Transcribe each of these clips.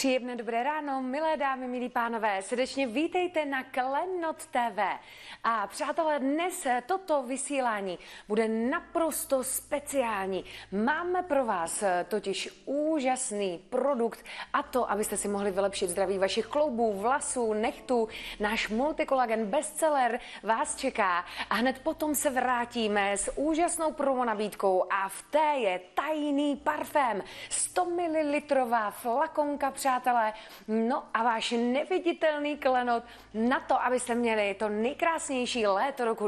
Příjemné dobré ráno, milé dámy, milí pánové, srdečně vítejte na Klenot TV. A přátelé, dnes toto vysílání bude naprosto speciální. Máme pro vás totiž úžasný produkt a to, abyste si mohli vylepšit zdraví vašich kloubů, vlasů, nechtů. Náš multikolagen bestseller vás čeká a hned potom se vrátíme s úžasnou promo nabídkou a v té je tajný parfém, 100 ml flakonka, přátelé, no a váš neviditelný klenot na to, abyste měli to nejkrásnější léto roku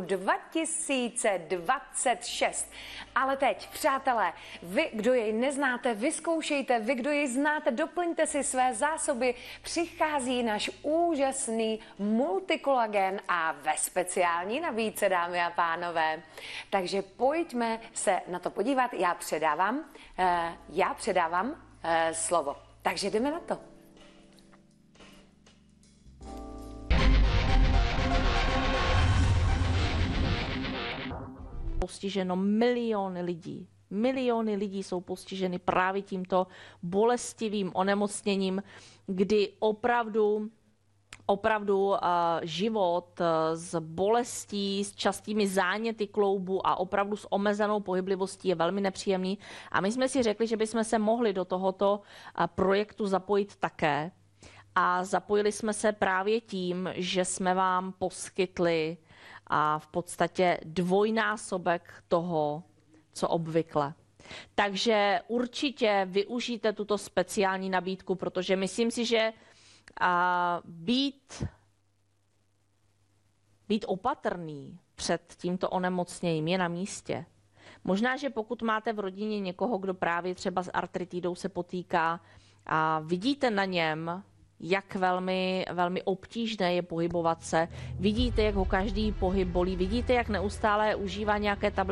2026. Ale teď, přátelé, vy, kdo jej neznáte, vyzkoušejte, vy, kdo jej znáte, doplňte si své zásoby, přichází náš úžasný multikolagen a ve speciální nabídce, dámy a pánové. Takže pojďme se na to podívat, já předávám slovo. Takže jdeme na to. Postiženo miliony lidí. Miliony lidí jsou postiženy právě tímto bolestivým onemocněním, kdy opravdu život s bolestí, s častými záněty kloubu a opravdu s omezenou pohyblivostí je velmi nepříjemný. A my jsme si řekli, že bychom se mohli do tohoto projektu zapojit také. A zapojili jsme se právě tím, že jsme vám poskytli v podstatě dvojnásobek toho, co obvykle. Takže určitě využijte tuto speciální nabídku, protože myslím si, že být opatrný před tímto onemocněním je na místě. Možná, že pokud máte v rodině někoho, kdo právě třeba s artritidou se potýká a vidíte na něm, jak velmi obtížné je pohybovat se, vidíte, jak ho každý pohyb bolí, vidíte, jak neustále užívá nějaké tablety,